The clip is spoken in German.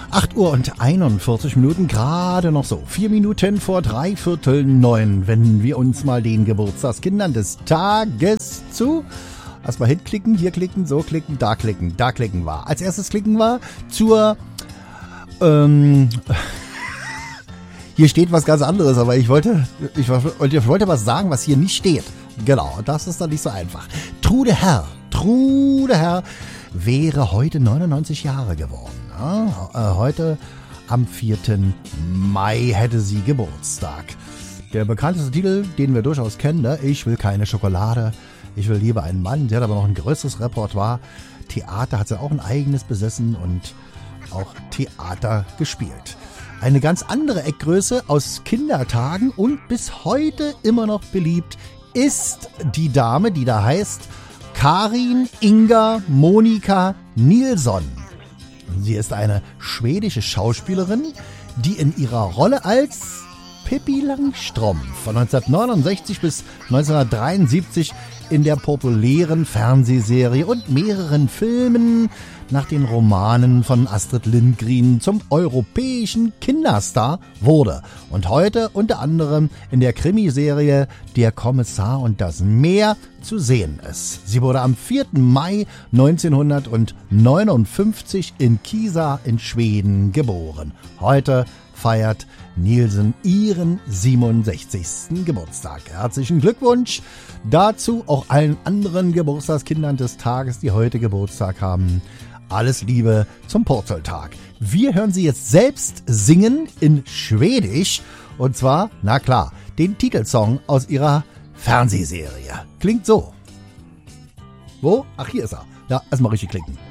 8 Uhr und 41 Minuten, gerade noch so. 4 Minuten vor 8:45, wenn wir uns mal den Geburtstagskindern des Tages zu... Erstmal hinklicken, hier klicken, so klicken, da klicken war. Als erstes klicken war zur... hier steht was ganz anderes, aber ich wollte was sagen, was hier nicht steht. Genau, das ist dann nicht so einfach. Trude Herr wäre heute 99 Jahre geworden. Ja, heute am 4. Mai hätte sie Geburtstag. Der bekannteste Titel, den wir durchaus kennen, ne? Ich will keine Schokolade, ich will lieber einen Mann. Sie hat aber noch ein größeres Repertoire. Theater hat sie auch ein eigenes besessen und auch Theater gespielt. Eine ganz andere Eckgröße aus Kindertagen und bis heute immer noch beliebt ist die Dame, die da heißt Karin Inga Monika Nilsson. Sie ist eine schwedische Schauspielerin, die in ihrer Rolle als Pippi Langstrumpf von 1969 bis 1973 in der populären Fernsehserie und mehreren Filmen nach den Romanen von Astrid Lindgren zum europäischen Kinderstar wurde und heute unter anderem in der Krimiserie Der Kommissar und das Meer zu sehen ist. Sie wurde am 4. Mai 1959 in Kisa in Schweden geboren. Heute feiert Nilsson ihren 67. Geburtstag. Herzlichen Glückwunsch dazu, auch allen anderen Geburtstagskindern des Tages, die heute Geburtstag haben. Alles Liebe zum Purzeltag. Wir hören sie jetzt selbst singen in Schwedisch. Und zwar, na klar, den Titelsong aus ihrer Fernsehserie. Klingt so. Wo? Ach, hier ist er. Ja, erstmal richtig klicken.